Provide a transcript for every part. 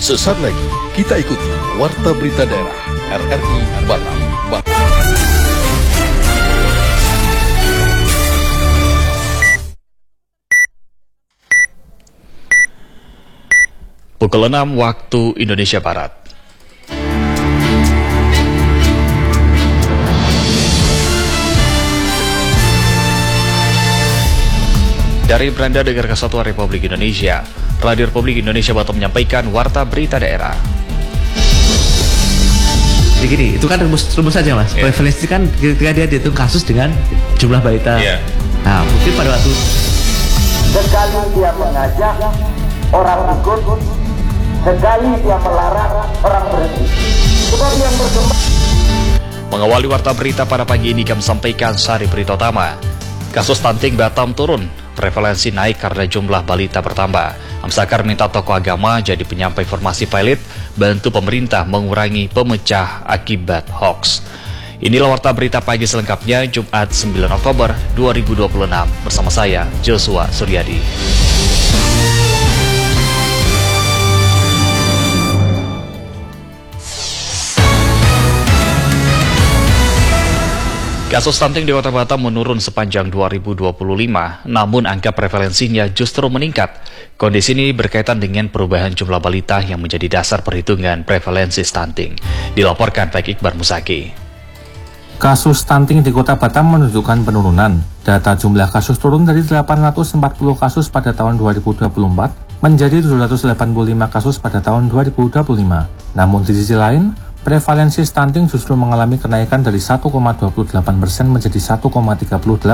Sesaat lagi kita ikuti Warta Berita Daerah RRI Batam. Pukul 6 waktu Indonesia Barat. Dari Beranda Negara Kesatuan Republik Indonesia, Radio Republik Indonesia Batam menyampaikan Warta Berita Daerah. Jadi gini, itu kan rumus saja mas. Prevalensi kan ketika dia dihitung kasus dengan jumlah balita. Nah, mungkin pada waktu sekali dia mengajak orang ikut, sekali dia melarang orang berhenti. Sebab yang berkembang. Mengawali Warta Berita pada pagi ini kami sampaikan sari berita utama. Kasus stunting Batam turun, prevalensi naik karena jumlah balita bertambah. Amsakar minta tokoh agama jadi penyampai informasi pilot, bantu pemerintah mengurangi pemecah akibat hoax. Inilah Warta Berita pagi selengkapnya Jumat 9 Oktober 2026 bersama saya Joshua Suryadi. Kasus stunting di Kota Batam menurun sepanjang 2025, namun angka prevalensinya justru meningkat. Kondisi ini berkaitan dengan perubahan jumlah balita yang menjadi dasar perhitungan prevalensi stunting. Dilaporkan Pak Iqbar Musaki. Kasus stunting di Kota Batam menunjukkan penurunan. Data jumlah kasus turun dari 840 kasus pada tahun 2024 menjadi 785 kasus pada tahun 2025. Namun di sisi lain, prevalensi stunting justru mengalami kenaikan dari 1,28% menjadi 1,38%.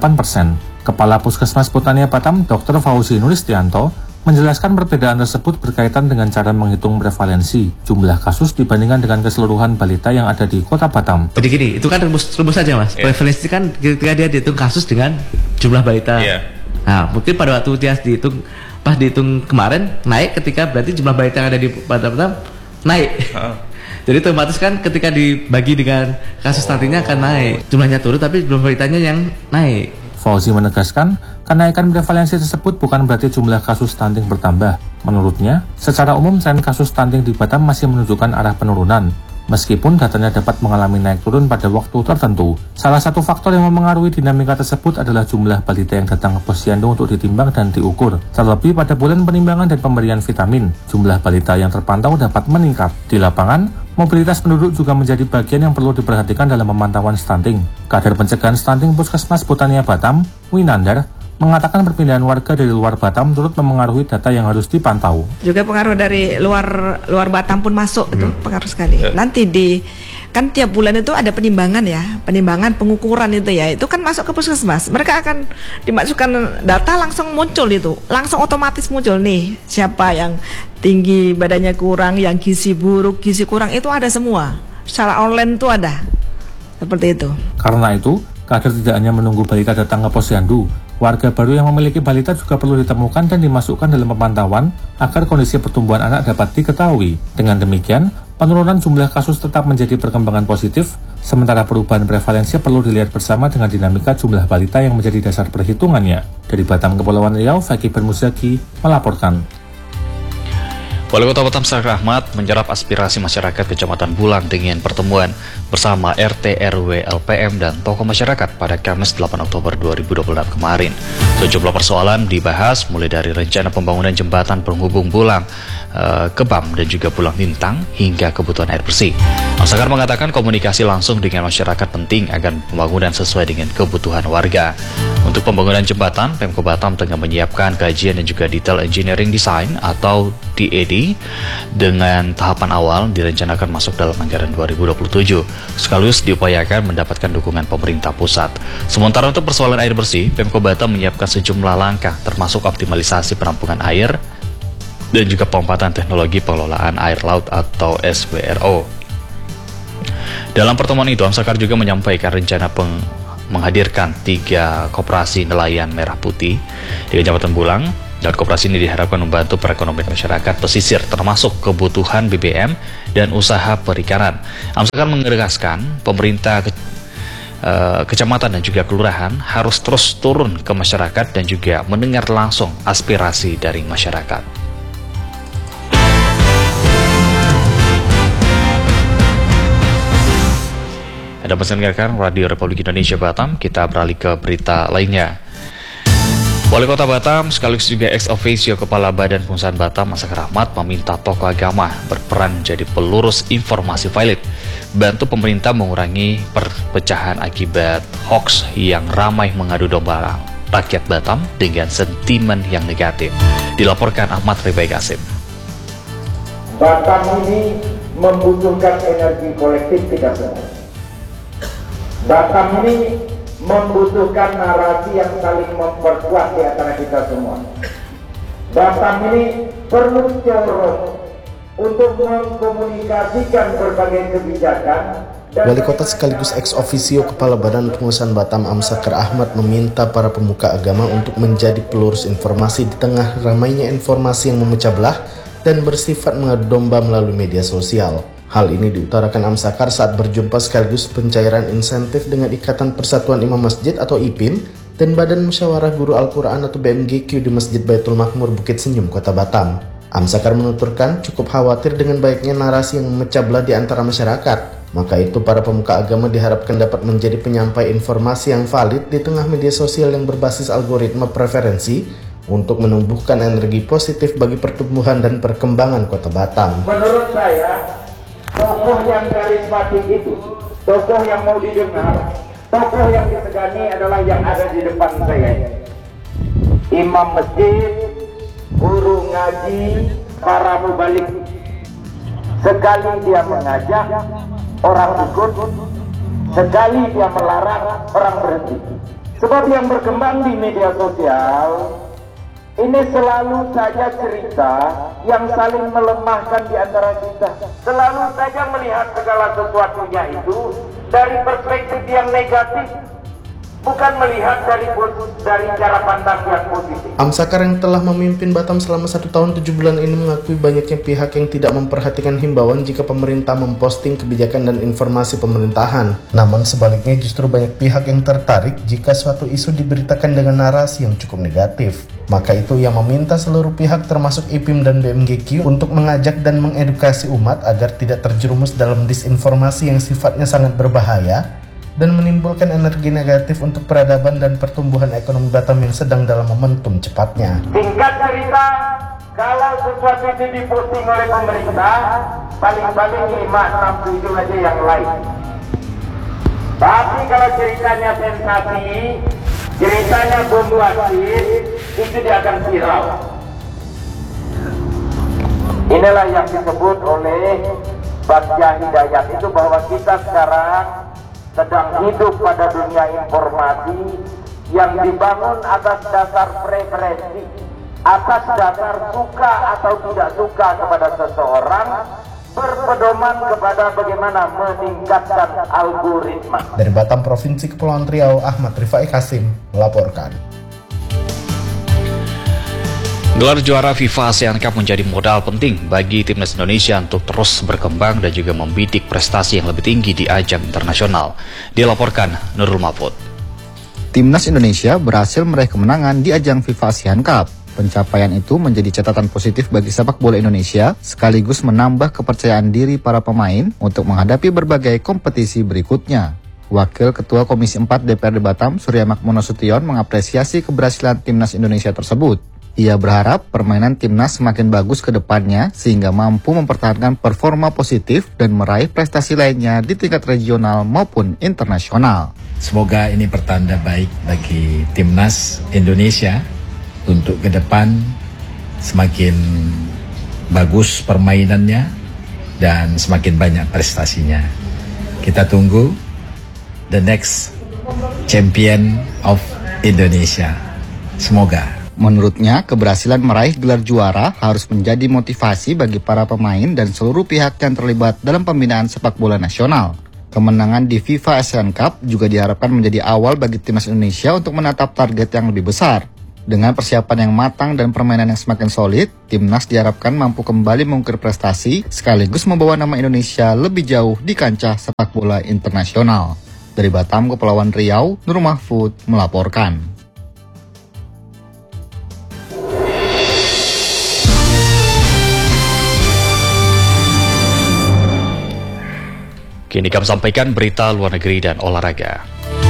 Kepala Puskesmas Botania Batam, Dr. Fauzi Nulistianto, menjelaskan perbedaan tersebut berkaitan dengan cara menghitung prevalensi jumlah kasus dibandingkan dengan keseluruhan balita yang ada di Kota Batam. Jadi gini, itu kan rumus saja mas. Prevalensi kan ketika dia dihitung kasus dengan jumlah balita. Nah, mungkin pada waktu dia dihitung kemarin naik ketika berarti jumlah balita yang ada di Batam naik. Jadi otomatis kan ketika dibagi dengan kasus stuntingnya akan naik. Jumlahnya turun tapi jumlah balitanya yang naik. Fauzi menegaskan, kenaikan prevalensi tersebut bukan berarti jumlah kasus stunting bertambah. Menurutnya, secara umum tren kasus stunting di Batam masih menunjukkan arah penurunan. Meskipun datanya dapat mengalami naik turun pada waktu tertentu. Salah satu faktor yang memengaruhi dinamika tersebut adalah jumlah balita yang datang ke posyandu untuk ditimbang dan diukur. Terlebih pada bulan penimbangan dan pemberian vitamin, jumlah balita yang terpantau dapat meningkat. Di lapangan, mobilitas penduduk juga menjadi bagian yang perlu diperhatikan dalam pemantauan stunting. Kader pencegahan stunting Puskesmas Botania Batam, Winandar, mengatakan perpindahan warga dari luar Batam turut memengaruhi data yang harus dipantau. Juga pengaruh dari luar Batam pun masuk, itu pengaruh sekali. Nanti kan tiap bulan itu ada penimbangan pengukuran itu kan masuk ke puskesmas. Mereka akan dimasukkan data langsung muncul langsung otomatis muncul nih siapa yang tinggi badannya kurang, yang gizi buruk, gizi kurang itu ada semua. Secara online itu ada seperti itu. Karena itu, kader tidak hanya menunggu balita datang ke posyandu. Warga baru yang memiliki balita juga perlu ditemukan dan dimasukkan dalam pemantauan agar kondisi pertumbuhan anak dapat diketahui. Dengan demikian, penurunan jumlah kasus tetap menjadi perkembangan positif, sementara perubahan prevalensi perlu dilihat bersama dengan dinamika jumlah balita yang menjadi dasar perhitungannya. Dari Batam, Kepulauan Riau, Pak Iqbar Musaki melaporkan. Wali Kota Batam Syarif Ahmad menyerap aspirasi masyarakat Kecamatan Bulang dengan pertemuan bersama RT, RW, LPM, dan tokoh masyarakat pada Kamis 8 Oktober 2026 kemarin. Sejumlah persoalan dibahas mulai dari rencana pembangunan jembatan penghubung Bulang, Kebam, dan juga Bulang Lintang hingga kebutuhan air bersih. Amsakar mengatakan komunikasi langsung dengan masyarakat penting agar pembangunan sesuai dengan kebutuhan warga. Untuk pembangunan jembatan, Pemko Batam tengah menyiapkan kajian dan juga detail engineering design atau DED dengan tahapan awal direncanakan masuk dalam anggaran 2027, sekaligus diupayakan mendapatkan dukungan pemerintah pusat. Sementara untuk persoalan air bersih, Pemko Batam menyiapkan sejumlah langkah termasuk optimalisasi penampungan air dan juga penempatan teknologi pengelolaan air laut atau SWRO. Dalam pertemuan itu, Amsakar juga menyampaikan rencana menghadirkan 3 koperasi nelayan merah putih di Kecamatan Bulang, dan koperasi ini diharapkan membantu perekonomian masyarakat pesisir termasuk kebutuhan BBM dan usaha perikanan. Amsakar menegaskan pemerintah kecamatan dan juga kelurahan harus terus turun ke masyarakat dan juga mendengar langsung aspirasi dari masyarakat. Anda masih mendengarkan Radio Republik Indonesia Batam. Kita beralih ke berita lainnya. Wali Kota Batam sekaligus juga ex officio Kepala Badan Pengusahaan Batam Asakar Ahmad meminta tokoh agama berperan jadi pelurus informasi valid, bantu pemerintah mengurangi perpecahan akibat hoax yang ramai mengadu domba rakyat Batam dengan sentimen yang negatif. Dilaporkan Ahmad Rifai Qasim. Batam ini membutuhkan energi kolektif kita semua. Batam ini membutuhkan narasi yang saling memperkuat di antara kita semua. Batam ini perlu corong untuk mengkomunikasikan berbagai kebijakan. Wali Kota sekaligus ex officio Kepala Badan Pengusahaan Batam Asakar Ahmad meminta para pemuka agama untuk menjadi pelurus informasi di tengah ramainya informasi yang memecah belah dan bersifat mengadu domba melalui media sosial. Hal ini diutarakan Asakar saat berjumpa sekaligus pencairan insentif dengan Ikatan Persatuan Imam Masjid atau IPIM dan Badan Musyawarah Guru Al-Quran atau BMGQ di Masjid Baitul Makmur Bukit Senyum, Kota Batam. Asakar menuturkan cukup khawatir dengan baiknya narasi yang memecah belah di antara masyarakat. Maka itu para pemuka agama diharapkan dapat menjadi penyampai informasi yang valid di tengah media sosial yang berbasis algoritma preferensi untuk menumbuhkan energi positif bagi pertumbuhan dan perkembangan Kota Batam. Menurut saya, tokoh yang karismatik itu, tokoh yang mau didengar, tokoh yang disegani adalah yang ada di depan saya. Imam masjid, guru ngaji, para mubalik. Sekali dia mengajak, orang ikut. Sekali dia melarang, orang berhenti. Sebab yang berkembang di media sosial ini selalu saja cerita yang saling melemahkan di antara kita. Selalu saja melihat segala sesuatunya itu dari perspektif yang negatif, bukan melihat dari cara pandang yang positif. Asakar yang telah memimpin Batam selama 1 tahun 7 bulan ini mengakui banyaknya pihak yang tidak memperhatikan himbauan jika pemerintah memposting kebijakan dan informasi pemerintahan. Namun sebaliknya justru banyak pihak yang tertarik jika suatu isu diberitakan dengan narasi yang cukup negatif. Maka itu ia meminta seluruh pihak termasuk IPIM dan BMGQ untuk mengajak dan mengedukasi umat agar tidak terjerumus dalam disinformasi yang sifatnya sangat berbahaya dan menimbulkan energi negatif untuk peradaban dan pertumbuhan ekonomi Batam yang sedang dalam momentum cepatnya. Singkat cerita, kalau sesuatu itu diposting oleh pemerintah, paling-paling 5, 6, 7 aja yang lain. Tapi kalau ceritanya sensasi, ceritanya bom wasit, itu dia akan viral. Inilah yang disebut oleh Bagja Hidayat itu bahwa kita sekarang sedang hidup pada dunia informasi yang dibangun atas dasar preferensi, atas dasar suka atau tidak suka kepada seseorang, berpedoman kepada bagaimana meningkatkan algoritma. Dari Batam, Provinsi Kepulauan Riau, Ahmad Rifai Qasim melaporkan. Gelar juara FIFA ASEAN Cup menjadi modal penting bagi timnas Indonesia untuk terus berkembang dan juga membidik prestasi yang lebih tinggi di ajang internasional. Dilaporkan Nurul Mahfud. Timnas Indonesia berhasil meraih kemenangan di ajang FIFA ASEAN Cup. Pencapaian itu menjadi catatan positif bagi sepak bola Indonesia, sekaligus menambah kepercayaan diri para pemain untuk menghadapi berbagai kompetisi berikutnya. Wakil Ketua Komisi 4 DPRD Batam, Surya Makmono Sution, mengapresiasi keberhasilan timnas Indonesia tersebut. Ia berharap permainan timnas semakin bagus ke depannya sehingga mampu mempertahankan performa positif dan meraih prestasi lainnya di tingkat regional maupun internasional. Semoga ini pertanda baik bagi timnas Indonesia untuk ke depan semakin bagus permainannya dan semakin banyak prestasinya. Kita tunggu the next champion of Indonesia. Semoga. Menurutnya, keberhasilan meraih gelar juara harus menjadi motivasi bagi para pemain dan seluruh pihak yang terlibat dalam pembinaan sepak bola nasional. Kemenangan di FIFA ASEAN Cup juga diharapkan menjadi awal bagi timnas Indonesia untuk menatap target yang lebih besar. Dengan persiapan yang matang dan permainan yang semakin solid, timnas diharapkan mampu kembali mengukir prestasi sekaligus membawa nama Indonesia lebih jauh di kancah sepak bola internasional. Dari Batam, Kepulauan Riau, Nur Mahfud melaporkan. Kini kami sampaikan berita luar negeri dan olahraga.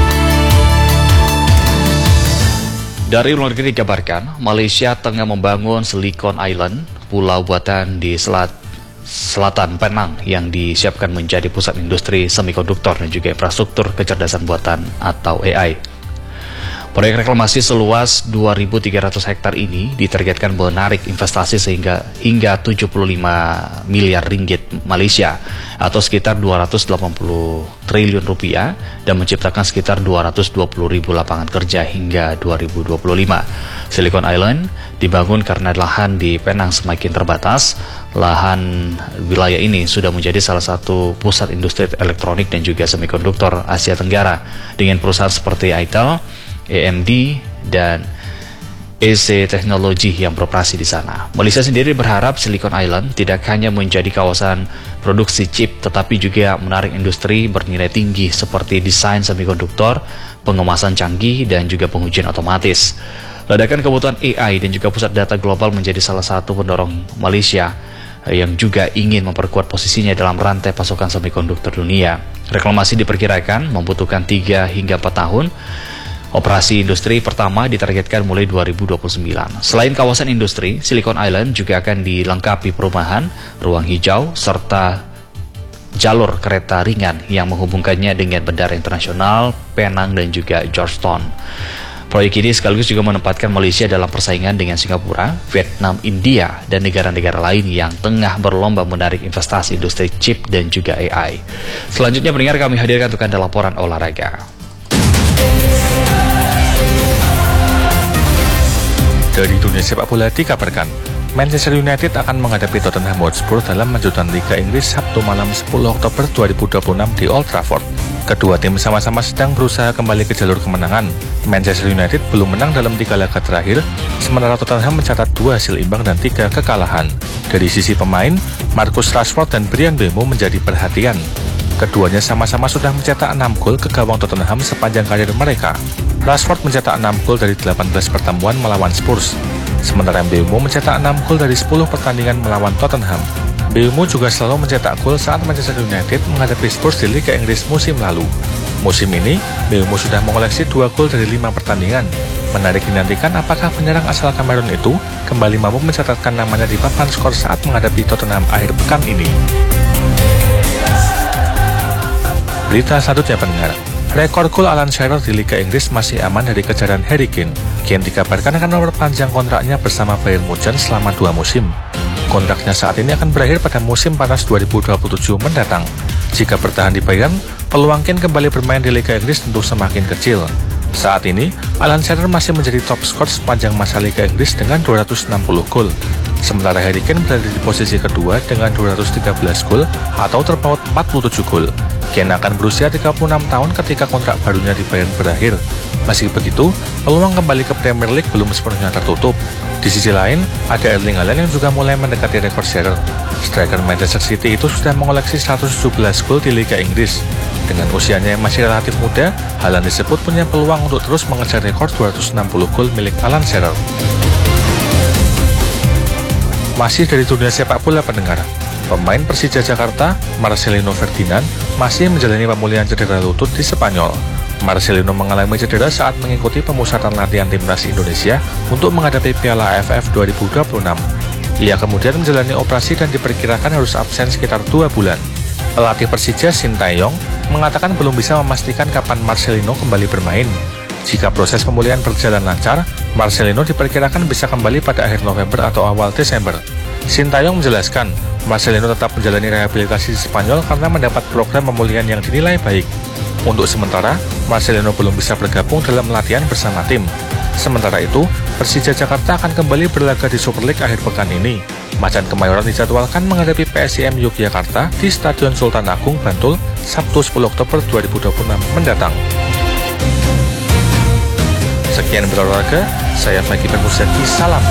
Dari luar negeri dikabarkan, Malaysia tengah membangun Silicon Island, pulau buatan di selatan Penang yang disiapkan menjadi pusat industri semikonduktor dan juga infrastruktur kecerdasan buatan atau AI. Proyek reklamasi seluas 2.300 hektar ini ditargetkan menarik investasi hingga 75 miliar ringgit Malaysia atau sekitar 280 triliun rupiah dan menciptakan sekitar 220.000 lapangan kerja hingga 2025. Silicon Island dibangun karena lahan di Penang semakin terbatas. Lahan wilayah ini sudah menjadi salah satu pusat industri elektronik dan juga semikonduktor Asia Tenggara dengan perusahaan seperti Intel, AMD, dan EC Teknologi yang beroperasi di sana. Malaysia sendiri berharap Silicon Island tidak hanya menjadi kawasan produksi chip, tetapi juga menarik industri bernilai tinggi seperti desain semikonduktor, pengemasan canggih, dan juga pengujian otomatis. Ledakan kebutuhan AI dan juga pusat data global menjadi salah satu pendorong Malaysia yang juga ingin memperkuat posisinya dalam rantai pasokan semikonduktor dunia. Reklamasi diperkirakan membutuhkan 3 hingga 4 tahun. Operasi industri pertama ditargetkan mulai 2029. Selain kawasan industri, Silicon Island juga akan dilengkapi perumahan, ruang hijau, serta jalur kereta ringan yang menghubungkannya dengan bandara internasional Penang dan juga Georgetown. Proyek ini sekaligus juga menempatkan Malaysia dalam persaingan dengan Singapura, Vietnam, India, dan negara-negara lain yang tengah berlomba menarik investasi industri chip dan juga AI. Selanjutnya pendengar, kami hadirkan untuk Anda laporan olahraga. Dari dunia sepak bola dikabarkan, Manchester United akan menghadapi Tottenham Hotspur dalam lanjutan Liga Inggris Sabtu malam 10 Oktober 2026 di Old Trafford. Kedua tim sama-sama sedang berusaha kembali ke jalur kemenangan. Manchester United belum menang dalam 3 laga terakhir, sementara Tottenham mencatat 2 hasil imbang dan 3 kekalahan. Dari sisi pemain, Marcus Rashford dan Bryan Mbeumo menjadi perhatian. Keduanya sama-sama sudah mencetak 6 gol ke gawang Tottenham sepanjang karir mereka. Rashford mencetak 6 gol dari 18 pertemuan melawan Spurs, sementara Mbeumo mencetak 6 gol dari 10 pertandingan melawan Tottenham. Mbeumo juga selalu mencetak gol saat Manchester United menghadapi Spurs di Liga Inggris musim lalu. Musim ini, Mbeumo sudah mengoleksi 2 gol dari 5 pertandingan. Menarik dinantikan apakah penyerang asal Kamerun itu kembali mampu mencatatkan namanya di papan skor saat menghadapi Tottenham akhir pekan ini. Berita selanjutnya pendengar, rekor gol Alan Shearer di Liga Inggris masih aman dari kejaran Harry Kane. Kane dikabarkan akan memperpanjang kontraknya bersama Bayern Munchen selama 2 musim. Kontraknya saat ini akan berakhir pada musim panas 2027 mendatang. Jika bertahan di Bayern, peluang Kane kembali bermain di Liga Inggris tentu semakin kecil. Saat ini, Alan Shearer masih menjadi top skor sepanjang masa Liga Inggris dengan 260 gol. Sementara Harry Kane berada di posisi kedua dengan 213 gol atau terpaut 47 gol. Kane akan berusia 36 tahun ketika kontrak barunya di Bayern berakhir. Meski begitu, peluang kembali ke Premier League belum sepenuhnya tertutup. Di sisi lain, ada Erling Haaland yang juga mulai mendekati rekor Shearer. Striker Manchester City itu sudah mengoleksi 117 gol di Liga Inggris. Dengan usianya yang masih relatif muda, Haaland disebut punya peluang untuk terus mengejar rekor 260 gol milik Alan Shearer. Masih dari dunia sepak bola pendengar, pemain Persija Jakarta, Marcelino Ferdinand, masih menjalani pemulihan cedera lutut di Spanyol. Marcelino mengalami cedera saat mengikuti pemusatan latihan timnas Indonesia untuk menghadapi Piala AFF 2026. Ia kemudian menjalani operasi dan diperkirakan harus absen sekitar 2 bulan. Pelatih Persija Sintayong mengatakan belum bisa memastikan kapan Marcelino kembali bermain. Jika proses pemulihan berjalan lancar, Marcelino diperkirakan bisa kembali pada akhir November atau awal Desember. Sintayong menjelaskan, Marcelino tetap menjalani rehabilitasi di Spanyol karena mendapat program pemulihan yang dinilai baik. Untuk sementara, Marcelino belum bisa bergabung dalam latihan bersama tim. Sementara itu, Persija Jakarta akan kembali berlaga di Super League akhir pekan ini. Macan Kemayoran dijadwalkan menghadapi PSIM Yogyakarta di Stadion Sultan Agung, Bantul, Sabtu 10 Oktober 2026 mendatang. Sekian berolahraga, saya Fakih Permusaki, salam.